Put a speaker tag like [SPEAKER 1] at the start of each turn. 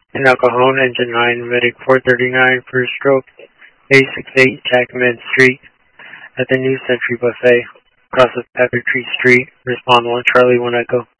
[SPEAKER 1] In El Cajon, Engine 9, Medic 439, first stroke, 868 Jackman Street, at the New Century Buffet, across of Pepper Tree Street. Respond 1 Charlie 1 Echo.